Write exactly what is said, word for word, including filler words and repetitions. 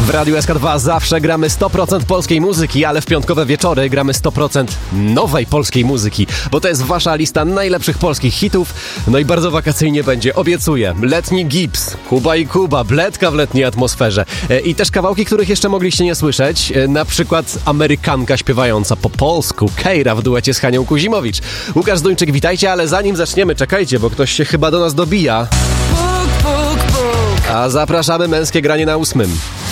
W Radiu S K dwa zawsze gramy sto procent polskiej muzyki, ale w piątkowe wieczory gramy sto procent nowej polskiej muzyki, bo to jest wasza lista najlepszych polskich hitów. No i bardzo wakacyjnie będzie, obiecuję. Letni Gips, Kuba i Kuba, Bledka w letniej atmosferze. E, I też kawałki, których jeszcze mogliście nie słyszeć, e, na przykład Amerykanka śpiewająca po polsku, Kejra w duecie z Hanią Kuzimowicz. Łukasz Duńczyk, witajcie, ale zanim zaczniemy, czekajcie, bo ktoś się chyba do nas dobija. A zapraszamy męskie granie na ósmym.